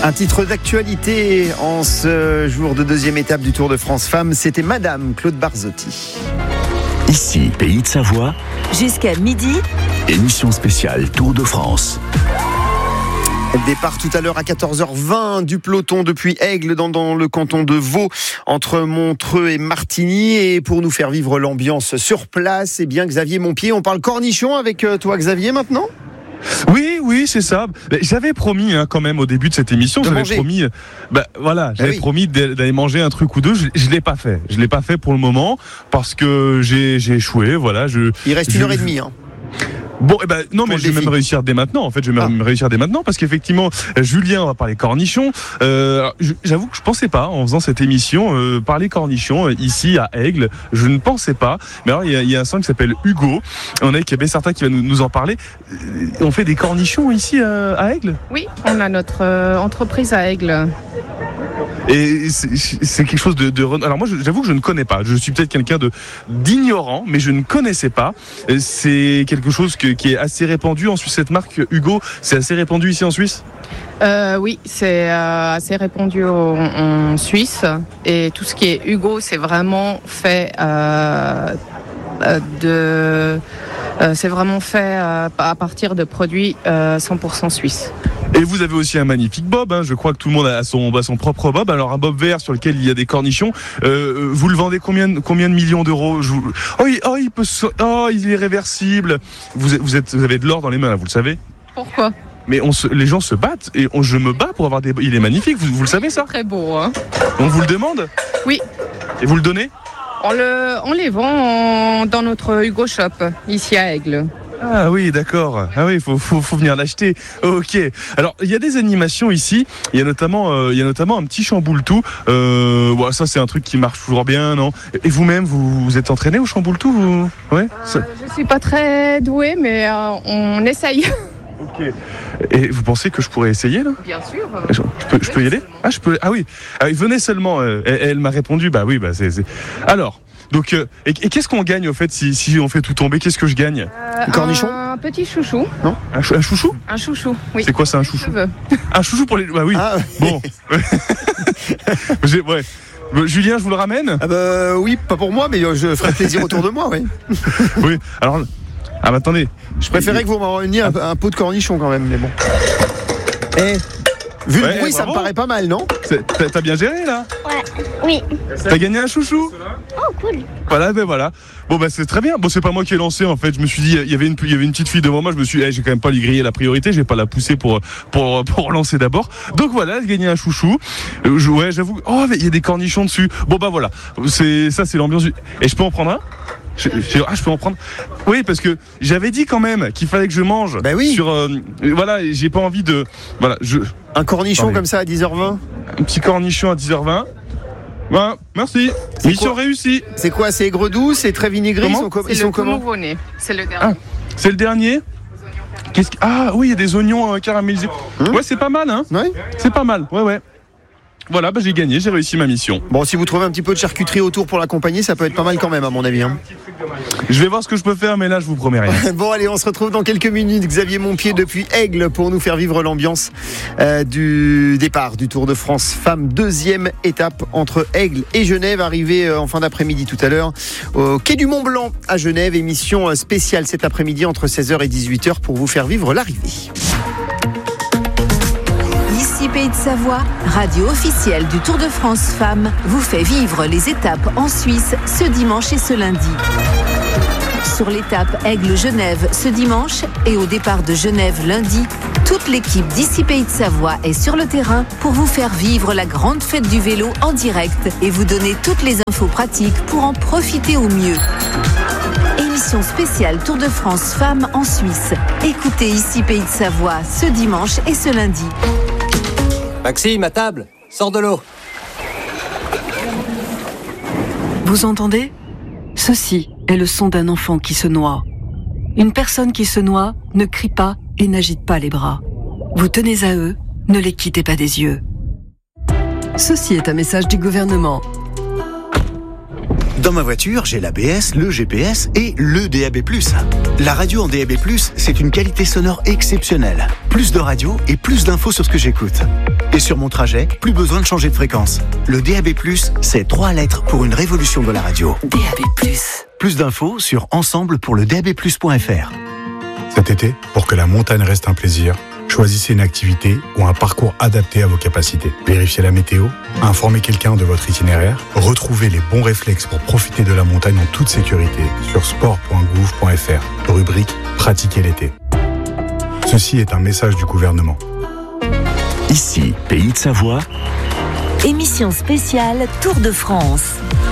Un titre d'actualité en ce jour de deuxième étape du Tour de France Femmes, c'était Madame Claude Barzotti. Ici, Pays de Savoie. Jusqu'à midi. Émission spéciale Tour de France. Départ tout à l'heure à 14h20 du peloton depuis Aigle dans le canton de Vaud, entre Montreux et Martigny. Et pour nous faire vivre l'ambiance sur place, eh bien Xavier Montpied, on parle cornichon avec toi Xavier maintenant ? Oui, c'est ça. J'avais promis quand même au début de cette émission, j'avais promis d'aller manger un truc ou deux. Je l'ai pas fait. Je l'ai pas fait pour le moment parce que j'ai échoué. Voilà. Il reste 1h30. Bon, non, mais je vais même réussir dès maintenant. En fait, je vais même réussir dès maintenant parce qu'effectivement, Julien, on va parler cornichons. J'avoue que je pensais pas, en faisant cette émission, parler cornichons ici à Aigle. Je ne pensais pas. Mais alors, il y a un centre qui s'appelle Hugo. On a Bécerta qui va nous en parler. On fait des cornichons ici à Aigle ? Oui, on a notre entreprise à Aigle. Et c'est quelque chose de... Alors moi, j'avoue que je ne connais pas. Je suis peut-être quelqu'un d'ignorant, mais je ne connaissais pas. C'est quelque chose qui est assez répandu en Suisse. Cette marque Hugo, c'est assez répandu ici en Suisse ? Oui, c'est assez répandu en Suisse. Et tout ce qui est Hugo, c'est vraiment fait c'est vraiment fait à partir de produits 100% suisses. Et vous avez aussi un magnifique bob, je crois que tout le monde a son propre bob. Alors un bob vert sur lequel il y a des cornichons. Vous le vendez combien de millions d'euros ? Il est réversible. Vous avez de l'or dans les mains, vous le savez ? Pourquoi ? Mais les gens se battent et je me bats pour avoir des... Il est magnifique, vous le savez ça ? Très beau, hein ? On vous le demande ? Oui. Et vous le donnez ? On les vend dans notre Hugo Shop, ici à Aigle. Ah oui, d'accord. Ah oui, faut venir l'acheter. Ok. Alors, il y a des animations ici. Il y a notamment un petit chamboule-tout. Ça, c'est un truc qui marche toujours bien, non ? Et vous-même, vous êtes entraîné au chamboule-tout, vous ? Ouais. Je suis pas très douée, mais on essaye. Ok. Et vous pensez que je pourrais essayer là ? Bien sûr. Je peux y aller ? Je peux. Ah oui. Venez seulement. Elle m'a répondu. C'est. Alors. Donc, et qu'est-ce qu'on gagne au fait si on fait tout tomber ? Qu'est-ce que je gagne ? Un cornichon ? Un petit chouchou. Non ? Un chouchou ? Un chouchou, oui. C'est quoi ça, un chouchou ? Un chouchou pour les... Bah oui. Ah, bon. Ouais. Julien, je vous le ramène ? Oui, pas pour moi, mais je ferai plaisir autour de moi, oui. Oui, alors... attendez. Je préférais que vous m'en rameniez un pot de cornichon quand même, mais bon. Vu le bruit, ça me paraît pas mal, non ? T'as bien géré, là ? Ouais, oui. T'as gagné un chouchou ? Oh, cool. Voilà. Bon, c'est très bien. Bon, c'est pas moi qui ai lancé, en fait. Je me suis dit, il y avait une petite fille devant moi. Je me suis dit, j'ai quand même pas lui griller la priorité. Je vais pas la pousser pour lancer d'abord. Donc voilà, j'ai gagné un chouchou. Ouais, j'avoue. Oh, mais il y a des cornichons dessus. Bon, voilà. C'est l'ambiance. Et je peux en prendre un ? Je peux en prendre. Oui, parce que j'avais dit quand même qu'il fallait que je mange. Bah oui. J'ai pas envie de. Voilà, un cornichon comme ça à 10h20. Un petit cornichon à 10h20. Voilà, merci. Mission réussie. C'est quoi ? C'est aigre doux ? C'est très vinaigré ? Ils sont comment ? Nouveau-né. C'est le dernier. C'est le dernier ? Oui, il y a des oignons caramélisés. Ouais, c'est pas mal, hein ? Ouais. C'est pas mal. Ouais. Voilà, j'ai gagné, j'ai réussi ma mission. Bon, si vous trouvez un petit peu de charcuterie autour pour l'accompagner, ça peut être pas mal quand même, à mon avis. Je vais voir ce que je peux faire, mais là, je vous promets rien. Bon, allez, on se retrouve dans quelques minutes. Xavier Montpied depuis Aigle pour nous faire vivre l'ambiance du départ du Tour de France Femmes. Deuxième étape entre Aigle et Genève, arrivée en fin d'après-midi tout à l'heure au quai du Mont-Blanc à Genève. Émission spéciale cet après-midi entre 16h et 18h pour vous faire vivre l'arrivée. Ici Pays de Savoie, radio officielle du Tour de France Femmes, vous fait vivre les étapes en Suisse ce dimanche et ce lundi. Sur l'étape Aigle-Genève ce dimanche et au départ de Genève lundi, toute l'équipe d'Ici Pays de Savoie est sur le terrain pour vous faire vivre la grande fête du vélo en direct et vous donner toutes les infos pratiques pour en profiter au mieux. Émission spéciale Tour de France Femmes en Suisse. Écoutez Ici Pays de Savoie ce dimanche et ce lundi. Maxime, à table, sors de l'eau. Vous entendez ? Ceci est le son d'un enfant qui se noie. Une personne qui se noie ne crie pas et n'agite pas les bras. Vous tenez à eux, ne les quittez pas des yeux. Ceci est un message du gouvernement. Dans ma voiture, j'ai l'ABS, le GPS et le DAB+. La radio en DAB+, c'est une qualité sonore exceptionnelle. Plus de radio et plus d'infos sur ce que j'écoute. Et sur mon trajet, plus besoin de changer de fréquence. Le DAB+, c'est 3 lettres pour une révolution de la radio. DAB+. Plus d'infos sur ensemble-pour-le-DAB+.fr. Cet été, pour que la montagne reste un plaisir, choisissez une activité ou un parcours adapté à vos capacités. Vérifiez la météo, informez quelqu'un de votre itinéraire, retrouvez les bons réflexes pour profiter de la montagne en toute sécurité sur sport.gouv.fr, rubrique Pratiquer l'été. Ceci est un message du gouvernement. Ici, Pays de Savoie. Émission spéciale Tour de France.